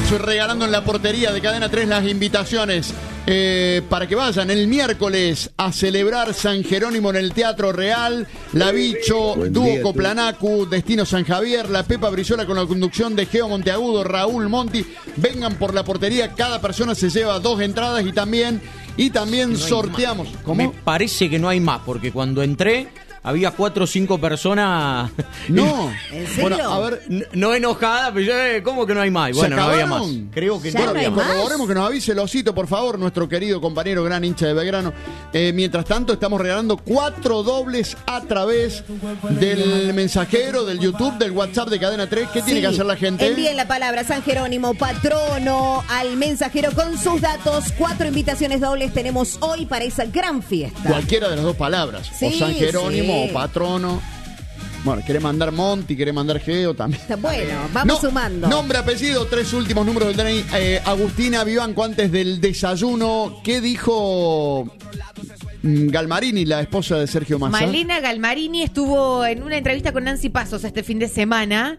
Estamos regalando en la portería de Cadena 3 las invitaciones para que vayan el miércoles a celebrar San Jerónimo en el Teatro Real. La Bicho, Dúo Coplanacu, Destino San Javier, la Pepa Brizuela con la conducción de Geo Monteagudo, Raúl Monti. Vengan por la portería, cada persona se lleva 2 entradas y también no sorteamos. ¿Cómo? Me parece que no hay más, porque cuando entré había 4 o 5 personas. No, ¿En serio? Bueno, a ver, no enojadas, pero yo, ¿cómo que no hay más? Bueno, no había más. Creo que ¿Ya no había no hay más. más? Corroboremos que nos avise el Osito, por favor, nuestro querido compañero, gran hincha de Belgrano. Mientras tanto, estamos regalando 4 dobles a través del mensajero, del YouTube, del WhatsApp de Cadena 3. ¿Qué tiene que hacer la gente? Envíen la palabra San Jerónimo, patrono, al mensajero con sus datos. 4 invitaciones dobles tenemos hoy para esa gran fiesta. Cualquiera de las 2 palabras. Sí, o San Jerónimo sí. o patrono. Bueno, quiere mandar Monti, quiere mandar Geo también. Está bueno, vamos sumando. Nombre, apellido, 3 últimos números del DNI. Agustina Vivanco, antes del desayuno, ¿qué dijo Galmarini, la esposa de Sergio Massa? Malena Galmarini estuvo en una entrevista con Nancy Pasos este fin de semana.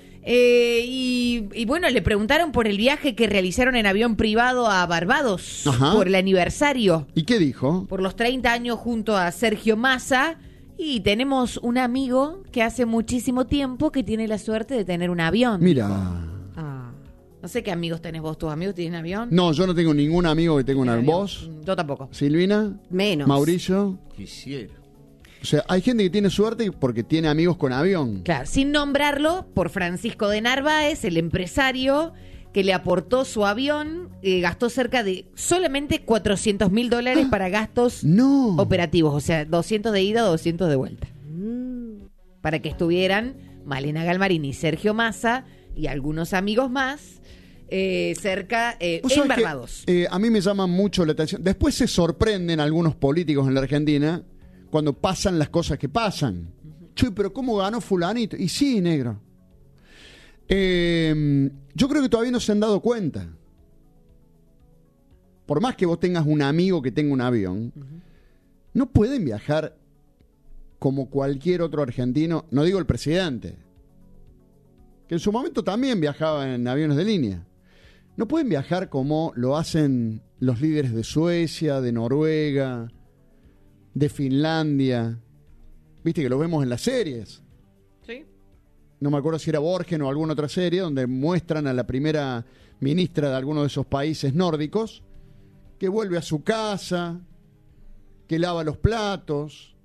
Y bueno, le preguntaron por el viaje que realizaron en avión privado a Barbados. Ajá. Por el aniversario, ¿Y qué dijo? por los 30 años junto a Sergio Massa. Y tenemos un amigo que hace muchísimo tiempo que tiene la suerte de tener un avión. Mira. Ah, no sé qué amigos tenés vos. ¿Tus amigos tienen avión? No, yo no tengo ningún amigo que tenga un avión. ¿Vos? Yo tampoco. ¿Silvina? Menos. ¿Mauricio? Quisiera. O sea, hay gente que tiene suerte porque tiene amigos con avión. Claro, sin nombrarlo, por Francisco de Narváez, el empresario que le aportó su avión, gastó cerca de solamente $400,000 para gastos No. operativos, o sea, 200 de ida, 200 de vuelta. Para que estuvieran Malena Galmarini, Sergio Massa y algunos amigos más cerca Vos en sabés que, Barbados. a mí me llama mucho la atención. Después se sorprenden algunos políticos en la Argentina cuando pasan las cosas que pasan. Che, pero ¿cómo ganó fulanito? Y sí, negro. Yo creo que todavía no se han dado cuenta. Por más que vos tengas un amigo que tenga un avión, no pueden viajar como cualquier otro argentino, no digo el presidente, que en su momento también viajaba en aviones de línea. No pueden viajar como lo hacen los líderes de Suecia, de Noruega, de Finlandia. Viste que lo vemos en las series. ¿Sí? No me acuerdo si era Borgen o alguna otra serie, donde muestran a la primera ministra de alguno de esos países nórdicos, que vuelve a su casa, que lava los platos.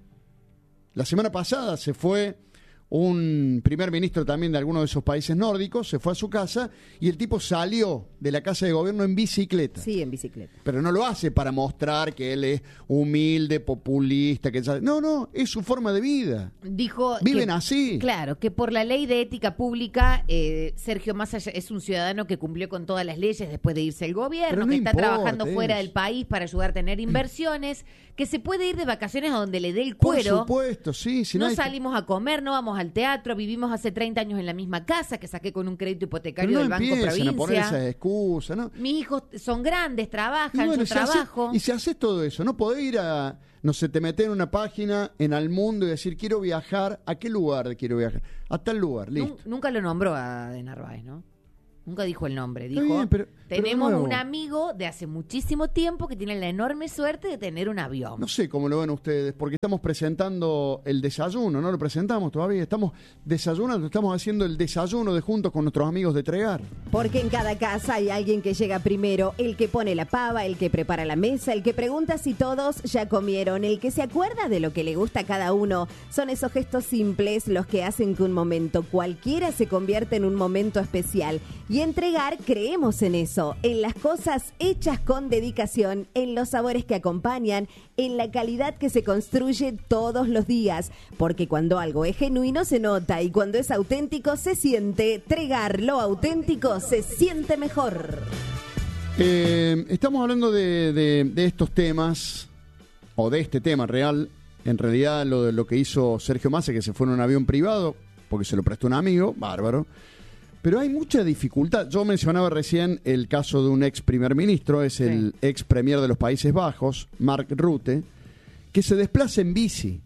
La semana pasada se fue un primer ministro también de alguno de esos países nórdicos, se fue a su casa y el tipo salió de la casa de gobierno en bicicleta. Sí, en bicicleta. Pero no lo hace para mostrar que él es humilde, populista, que no, es su forma de vida. Dijo Viven que, así. Claro, que por la ley de ética pública, Sergio Massa es un ciudadano que cumplió con todas las leyes después de irse al Pero gobierno, no que está importa trabajando fuera eso. del país para ayudar a tener inversiones, que se puede ir de vacaciones a donde le dé el Por cuero. supuesto, sí. Si No hay- salimos a comer, no vamos al teatro, vivimos hace 30 años en la misma casa que saqué con un crédito Pero hipotecario no del Banco empiecen a poner esas Provincia. excusas, ¿no? Mis hijos son grandes, Y trabajan, bueno, yo si haces- trabajo. y si haces todo eso, no podés ir a, no sé, te metés en una página en Al Mundo y decir, quiero viajar, ¿a qué lugar quiero viajar? A tal lugar, listo. Nunca lo nombró a De Narváez, ¿no? Nunca dijo el nombre. Está Dijo, bien, pero tenemos de nuevo, un amigo de hace muchísimo tiempo que tiene la enorme suerte de tener un avión. No sé cómo lo ven ustedes, porque estamos presentando el desayuno, no lo presentamos todavía, estamos desayunando, estamos haciendo el desayuno de juntos con nuestros amigos de Tregar. Porque en cada casa hay alguien que llega primero, el que pone la pava, el que prepara la mesa, el que pregunta si todos ya comieron, el que se acuerda de lo que le gusta a cada uno. Son esos gestos simples los que hacen que un momento cualquiera se convierta en un momento especial. Y en Tregar creemos en eso, en las cosas hechas con dedicación, en los sabores que acompañan, en la calidad que se construye todos los días. Porque cuando algo es genuino se nota y cuando es auténtico se siente. Tregar, lo auténtico se siente mejor. Estamos hablando de estos temas, o de este tema real, en realidad lo que hizo Sergio Massa, que se fue en un avión privado, porque se lo prestó un amigo, bárbaro. Pero hay mucha dificultad. Yo mencionaba recién el caso de un ex primer ministro, es el ex premier de los Países Bajos, Mark Rutte, que se desplaza en bici.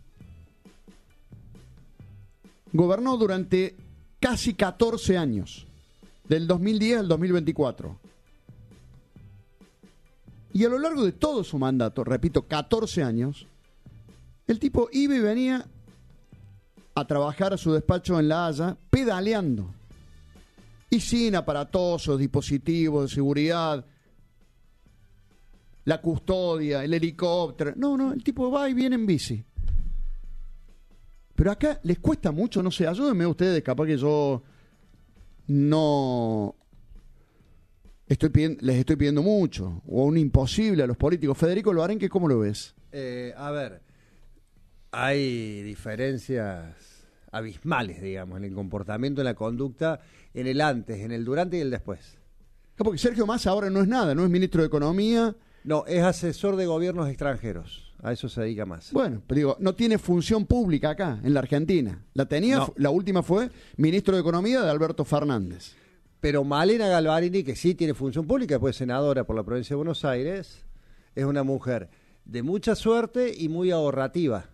Gobernó durante casi 14 años. del 2010 al 2024. Y a lo largo de todo su mandato, repito, 14 años, el tipo iba y venía a trabajar a su despacho en La Haya, pedaleando. Y sin aparatosos, dispositivos de seguridad, la custodia, el helicóptero. No, el tipo va y viene en bici. Pero acá les cuesta mucho, no sé, ayúdenme ustedes, capaz que yo no les estoy pidiendo mucho, o un imposible a los políticos. Federico Loarenque, ¿cómo lo ves? A ver, hay diferencias abismales, digamos, en el comportamiento, en la conducta, en el antes, en el durante y el después. Porque Sergio Massa ahora no es nada, no es ministro de Economía. No, es asesor de gobiernos extranjeros. A eso se dedica más. Bueno, pero digo, no tiene función pública acá, en la Argentina. La tenía, No. La última fue ministro de Economía de Alberto Fernández. Pero Malena Galvarini, que sí tiene función pública, después senadora por la provincia de Buenos Aires, es una mujer de mucha suerte y muy ahorrativa.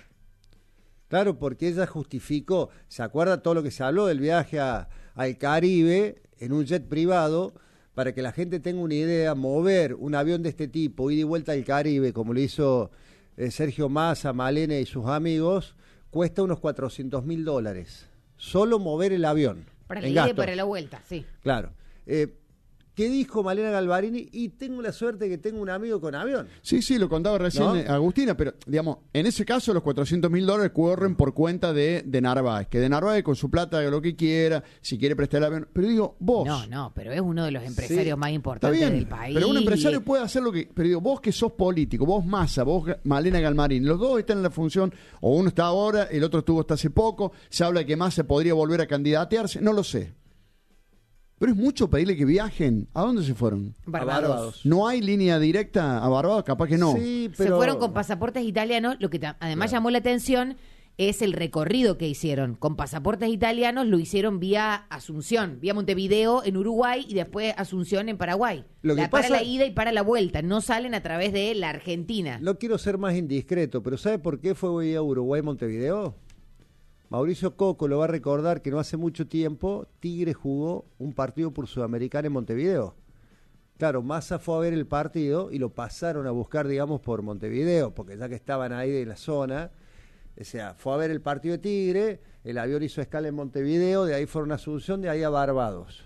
Claro, porque ella justificó, ¿se acuerda todo lo que se habló del viaje al Caribe en un jet privado? Para que la gente tenga una idea, mover un avión de este tipo, ida y vuelta al Caribe, como lo hizo Sergio Massa, Malena y sus amigos, cuesta unos $400.000. Solo mover el avión. Para la en ida y gastos. para la vuelta, sí. Claro. ¿Qué dijo Malena Galvarini? Y tengo la suerte que tengo un amigo con avión. Sí, lo contaba recién ¿No? Agustina, pero digamos, en ese caso los $400.000 corren por cuenta de Narváez, que de Narváez con su plata haga lo que quiera, si quiere prestar el avión. Pero digo, vos... No, pero es uno de los empresarios más Está importantes bien, del país. pero un empresario puede hacer lo que... Pero digo, vos que sos político, vos Massa, vos Malena Galmarini, los dos están en la función, o uno está ahora, el otro estuvo hasta hace poco, se habla de que Massa podría volver a candidatearse, no lo sé. Pero es mucho pedirle que viajen. ¿A dónde se fueron? Barbados. ¿No hay línea directa a Barbados? Capaz que no. Sí, Se fueron con pasaportes italianos. Lo que además llamó la atención es el recorrido que hicieron. Con pasaportes italianos lo hicieron vía Asunción, vía Montevideo en Uruguay y después Asunción en Paraguay. Lo que para pasa- la ida y para la vuelta. No salen a través de la Argentina. No quiero ser más indiscreto, pero ¿sabe por qué fue hoy a Uruguay-Montevideo? Mauricio Coco lo va a recordar que no hace mucho tiempo Tigre jugó un partido por Sudamericana en Montevideo. Claro, Massa fue a ver el partido y lo pasaron a buscar, digamos, por Montevideo, porque ya que estaban ahí de la zona, o sea, fue a ver el partido de Tigre, el avión hizo escala en Montevideo, de ahí fueron a Asunción, de ahí a Barbados.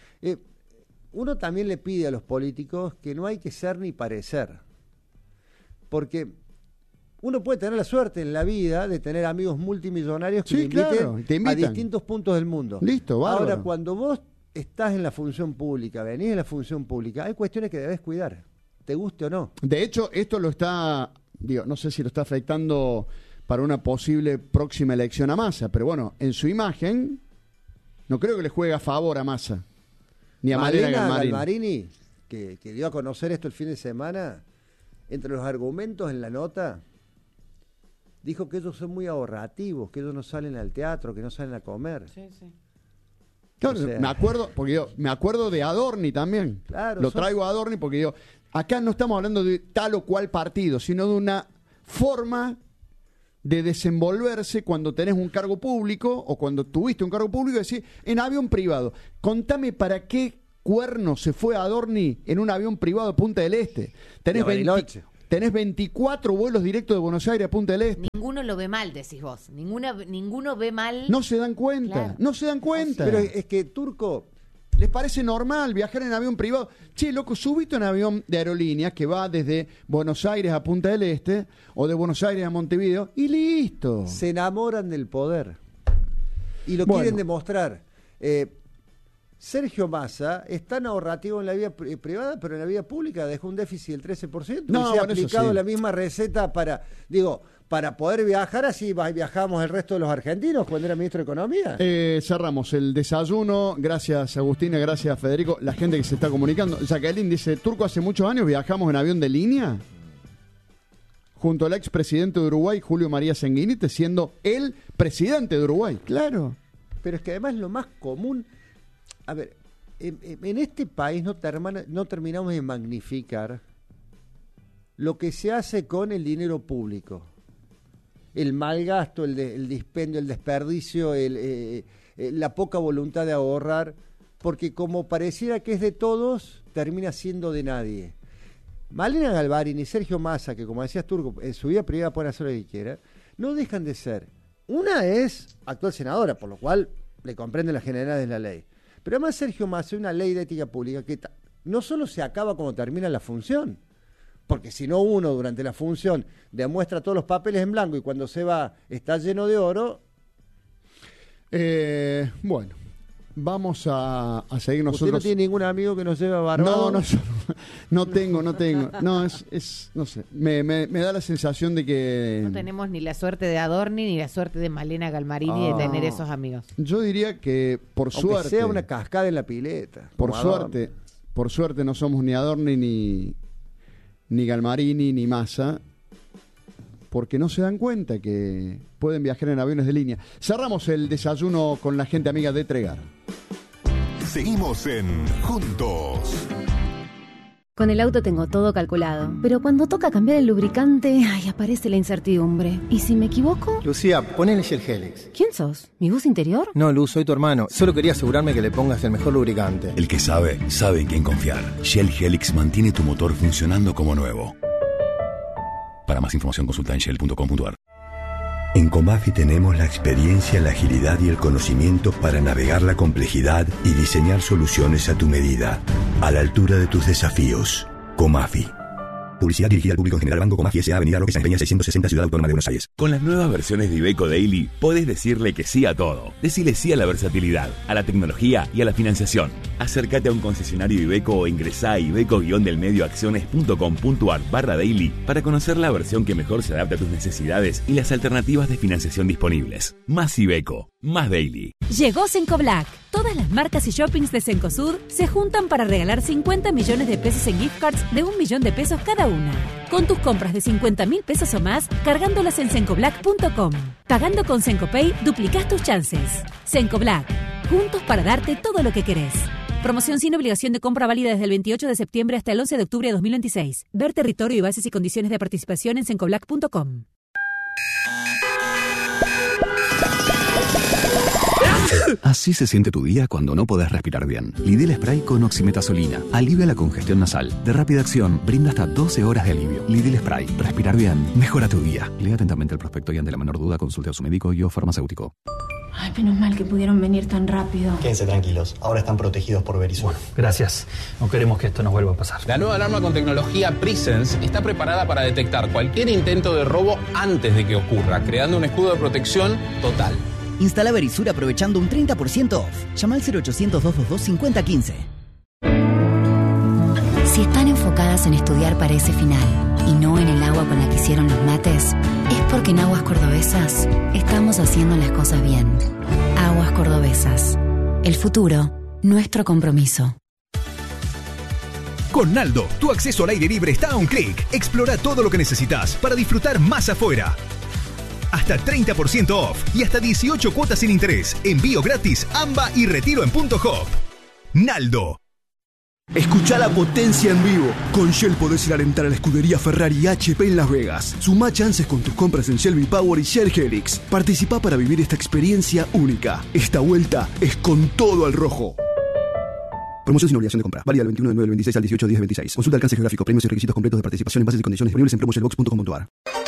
Uno también le pide a los políticos que no hay que ser ni parecer, porque uno puede tener la suerte en la vida de tener amigos multimillonarios que Sí, le inviten, claro, te a invitan. distintos puntos del mundo. Listo, bárbaro. Ahora, cuando vos estás en la función pública, venís en la función pública, hay cuestiones que debes cuidar, te guste o no. De hecho, esto lo está, digo, no sé si lo está afectando para una posible próxima elección a Massa, pero bueno, en su imagen, no creo que le juegue a favor a Massa, ni a Malena Galmarini. Galmarini, que dio a conocer esto el fin de semana, entre los argumentos en la nota, dijo que ellos son muy ahorrativos, que ellos no salen al teatro, que no salen a comer. Claro, O sea- me acuerdo de Adorni también. Claro, Lo son- traigo a Adorni porque digo, acá no estamos hablando de tal o cual partido, sino de una forma de desenvolverse cuando tenés un cargo público o cuando tuviste un cargo público y decís, en avión privado. Contame para qué cuerno se fue Adorni en un avión privado a Punta del Este. Y a Bariloche. Tenés 24 vuelos directos de Buenos Aires a Punta del Este. Ninguno lo ve mal, decís vos. Ninguno ve mal. No se dan cuenta, Claro. no se dan cuenta. Pero es que Turco, ¿Les parece normal viajar en avión privado? Che, loco, subite en avión de aerolíneas que va desde Buenos Aires a Punta del Este o de Buenos Aires a Montevideo y listo. se enamoran del poder y lo Bueno. quieren demostrar. Sergio Massa es tan ahorrativo en la vida privada, pero en la vida pública dejó un déficit del 13%. No, y se ha bueno, eso aplicado sí. la misma receta para poder viajar, así viajamos el resto de los argentinos cuando era ministro de Economía. Cerramos el desayuno. Gracias, Agustina. Gracias, Federico. La gente que se está comunicando. Jacqueline dice, Turco, hace muchos años viajamos en avión de línea junto al expresidente de Uruguay, Julio María Sanguinetti, siendo el presidente de Uruguay. Claro. Pero es que además lo más común, a ver, en este país no terminamos de magnificar lo que se hace con el dinero público. El mal gasto, el dispendio, el desperdicio, la poca voluntad de ahorrar. porque como pareciera que es de todos, termina siendo de nadie. Malena Galmarini y Sergio Massa, que como decías Turco, en su vida privada pueden hacer lo que quieran, no dejan de ser. Una es actual senadora, por lo cual le comprenden las generalidades de la ley. Pero además Sergio Massa hay una ley de ética pública que no solo se acaba cuando termina la función, porque si no uno durante la función demuestra todos los papeles en blanco y cuando se va está lleno de oro. Bueno, vamos a seguir nosotros. ¿Usted no tiene ningún amigo que nos lleve a Barbado? No tengo. No, no sé. Me da la sensación de que... No tenemos ni la suerte de Adorni ni la suerte de Malena Galmarini de tener esos amigos. Yo diría que por Aunque suerte... sea una cascada en la pileta. Por suerte no somos ni Adorni ni Galmarini ni Massa, porque no se dan cuenta que pueden viajar en aviones de línea. Cerramos el desayuno con la gente amiga de Tregar. Seguimos en Juntos. Con el auto tengo todo calculado, pero cuando toca cambiar el lubricante, aparece la incertidumbre. ¿Y si me equivoco? Lucía, ponele Shell Helix. ¿Quién sos? ¿Mi voz interior? No, Luz, soy tu hermano. Solo quería asegurarme que le pongas el mejor lubricante. El que sabe en quién confiar. Shell Helix mantiene tu motor funcionando como nuevo. Para más información consulta en shell.com.ar. En Comafi tenemos la experiencia, la agilidad y el conocimiento para navegar la complejidad y diseñar soluciones a tu medida, a la altura de tus desafíos. Comafi. Publicidad dirigida al público en general. Banco Comafi S.A. Avenida Roque San Peña 660, Ciudad Autónoma de Buenos Aires. Con las nuevas versiones de Iveco Daily, podés decirle que sí a todo. Decile sí a la versatilidad, a la tecnología y a la financiación. Acércate a un concesionario Iveco o ingresá a iveco-delmedioacciones.com.ar/daily para conocer la versión que mejor se adapta a tus necesidades y las alternativas de financiación disponibles. Más Iveco, más Daily. Llegó Cencoblack. Todas las marcas y shoppings de Cencosud se juntan para regalar 50 millones de pesos en gift cards de 1 millón de pesos cada una. Con tus compras de 50.000 pesos o más, cargándolas en cencoblack.com. Pagando con Cencopay, duplicás tus chances. Cencoblack. Juntos para darte todo lo que querés. Promoción sin obligación de compra válida desde el 28 de septiembre hasta el 11 de octubre de 2026. Ver territorio y bases y condiciones de participación en cencoblack.com. Así se siente tu día cuando no podés respirar bien. Lidl Spray con oximetazolina. Alivia la congestión nasal. De rápida acción, brinda hasta 12 horas de alivio. Lidl Spray. Respirar bien. Mejora tu día. Lea atentamente el prospecto y ante la menor duda consulte a su médico y o farmacéutico. Ay, menos mal que pudieron venir tan rápido. Quédense tranquilos. Ahora están protegidos por Verisur. Gracias. No queremos que esto nos vuelva a pasar. La nueva alarma con tecnología Presence está preparada para detectar cualquier intento de robo antes de que ocurra, creando un escudo de protección total. Instala Verisur aprovechando un 30% off. Llama al 0800-222-5015. Si están enfocadas en estudiar para ese final y no en el agua con la que hicieron los mates, es porque en Aguas Cordobesas estamos haciendo las cosas bien. Aguas Cordobesas. El futuro, nuestro compromiso. Con Naldo, tu acceso al aire libre está a un clic. Explora todo lo que necesitas para disfrutar más afuera. Hasta 30% off y hasta 18 cuotas sin interés. Envío gratis, AMBA y retiro en Punto Hop. Naldo. Escucha la potencia en vivo. Con Shell podés ir a alentar a la escudería Ferrari y HP en Las Vegas. Sumá chances con tus compras en Shell V-Power y Shell Helix. Participá para vivir esta experiencia única. Esta vuelta es con todo al rojo. Promoción sin obligación de compra. Válida del 21 de 9 del 26 al 18 de 10 del 26. Consulta alcance geográfico, premios y requisitos completos de participación en bases y condiciones disponibles en promoshellbox.com.ar.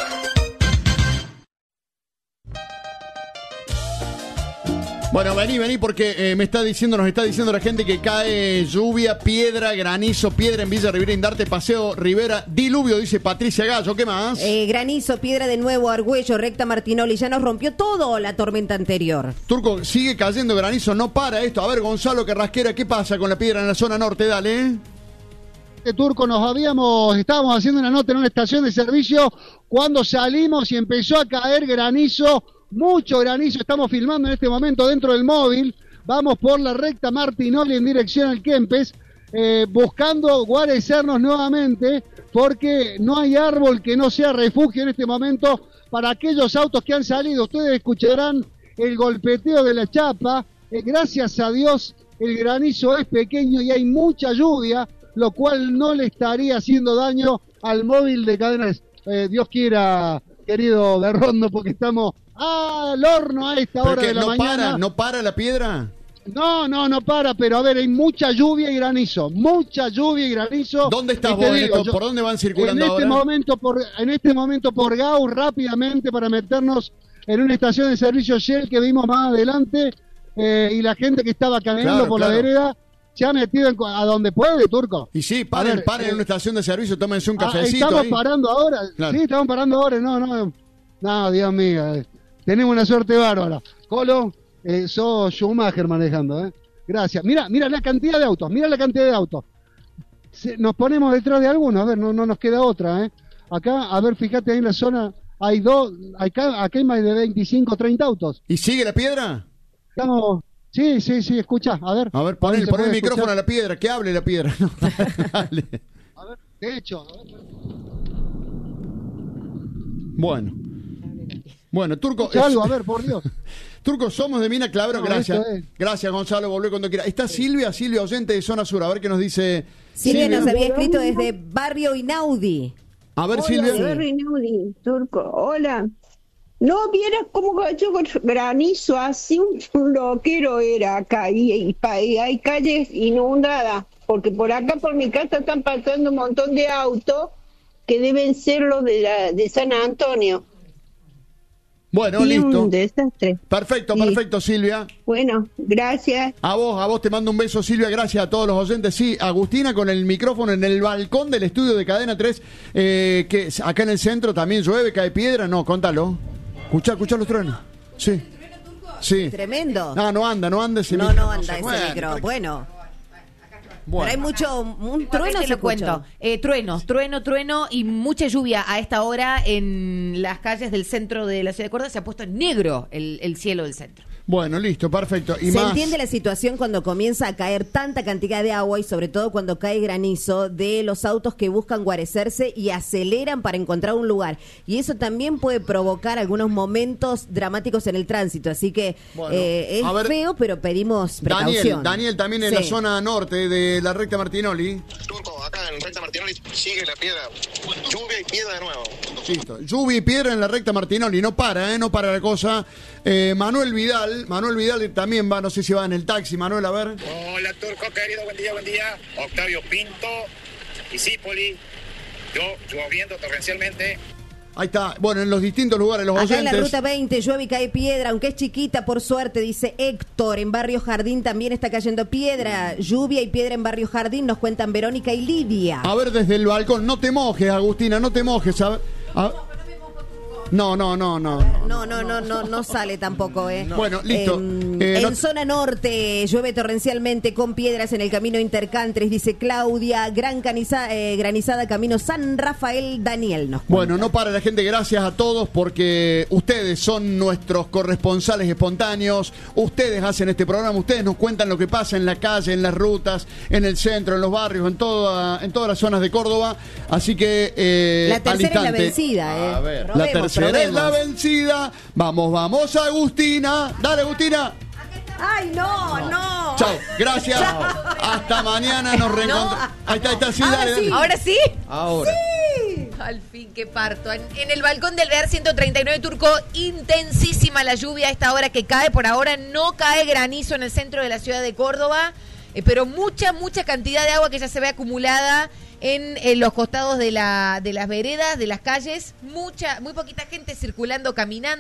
Bueno, vení, porque nos está diciendo la gente que cae lluvia, piedra, granizo, piedra en Villa Rivera Indarte, Paseo Rivera, diluvio, dice Patricia Gallo. ¿Qué más? Granizo, piedra de nuevo, Argüello, recta Martinoli, ya nos rompió todo la tormenta anterior. Turco, sigue cayendo granizo, no para esto. A ver, Gonzalo Carrasquera, ¿qué pasa con la piedra en la zona norte? Dale. Turco, estábamos haciendo una nota en una estación de servicio cuando salimos y empezó a caer granizo. Mucho granizo, estamos filmando en este momento dentro del móvil, vamos por la recta Martinoli en dirección al Kempes, buscando guarecernos nuevamente, porque no hay árbol que no sea refugio en este momento para aquellos autos que han salido. Ustedes escucharán el golpeteo de la chapa, gracias a Dios el granizo es pequeño y hay mucha lluvia, lo cual no le estaría haciendo daño al móvil de cadenas. Dios quiera, querido Berrondo, porque estamos al horno a esta hora de la mañana. ¿No para la piedra? No para, pero a ver, hay mucha lluvia y granizo. ¿Dónde estás vos, Néstor? ¿Por dónde van circulando ahora? En este momento por Gau, rápidamente para meternos en una estación de servicio Shell que vimos más adelante, y la gente que estaba caminando por la vereda se ha metido a donde puede, Turco. Y sí, paren en una estación de servicio, tómense un cafecito. Estamos ahí. parando ahora. Claro. Sí, estamos parando ahora. No, Dios mío. Tenemos una suerte bárbara. Colo, sos Schumacher manejando, Gracias. Mira la cantidad de autos. Nos ponemos detrás de algunos, a ver, no nos queda otra, Acá, a ver, fíjate ahí en la zona, acá hay más de 25, 30 autos. ¿Y sigue la piedra? Estamos... Sí, escucha, a ver. A ver, pon el micrófono a la piedra, que hable la piedra. No, dale. A ver, de hecho. Bueno, Turco. Algo, a ver, por Dios. Turco, somos de Mina Clavero, gracias. Gracias, Gonzalo, volvé cuando quiera. Está Silvia, oyente de Zona Sur, a ver qué nos dice. Silvia nos había escrito desde Barrio Inaudi. A ver, hola, Silvia. Barrio Inaudi, Turco, hola. No vieras cómo cayó con granizo, así un loquero era acá, y hay calles inundadas, porque por acá por mi casa están pasando un montón de autos que deben ser los de San Antonio. Bueno, sí, listo. Un desastre. Perfecto, Silvia. Bueno, gracias. A vos te mando un beso, Silvia, gracias a todos los oyentes. Sí, Agustina con el micrófono en el balcón del estudio de Cadena 3, que acá en el centro también llueve, cae piedra, no, contalo. Escuchá los truenos. Sí. Tremendo. No anda ese micro. No anda ese micro. Bueno. Pero hay un trueno, te lo cuento. Trueno y mucha lluvia a esta hora en las calles del centro de la ciudad de Córdoba. Se ha puesto en negro el cielo del centro. Bueno, listo, perfecto. Se entiende la situación cuando comienza a caer tanta cantidad de agua y sobre todo cuando cae granizo, de los autos que buscan guarecerse y aceleran para encontrar un lugar. Y eso también puede provocar algunos momentos dramáticos en el tránsito. Así que es feo, pero pedimos precaución. Daniel también en la zona norte de la recta Martinoli. Turco, acá en recta Martinoli sigue la piedra. Lluvia y piedra de nuevo. Listo. Lluvia y piedra en la recta Martinoli. No para la cosa. Manuel Vidal también va, no sé si va en el taxi. Manuel, a ver. Hola, Turco, querido, buen día. Octavio Pinto, Isípoli, lloviendo torrencialmente. Ahí está, bueno, en los distintos lugares, los oyentes. Acá en la ruta 20 llueve y cae piedra, aunque es chiquita, por suerte, dice Héctor. En Barrio Jardín también está cayendo piedra. Lluvia y piedra en Barrio Jardín, nos cuentan Verónica y Lidia. A ver, desde el balcón, no te mojes, Agustina, no te mojes. No sale tampoco, Bueno, listo. En zona norte llueve torrencialmente con piedras en el camino Intercantres, dice Claudia. Granizada camino San Rafael, Daniel nos cuenta. Bueno, no para la gente, gracias a todos porque ustedes son nuestros corresponsales espontáneos. Ustedes hacen este programa, ustedes nos cuentan lo que pasa en la calle, en las rutas, en el centro, en los barrios, en todas las zonas de Córdoba. Así que la tercera es la vencida, A ver, la tercera es la vencida. Vamos, Agustina. Dale, Agustina. ¡Ay, no! Chao, gracias. Hasta mañana, nos reencontramos. Ahí está, sí, dale. ¿Ahora sí? Ahora. Sí. Al fin, qué parto. En el balcón del BR 139 Turco, intensísima la lluvia a esta hora que cae. Por ahora no cae granizo en el centro de la ciudad de Córdoba, pero mucha cantidad de agua que ya se ve acumulada en los costados de las veredas, de las calles. Muy poquita gente circulando, caminando.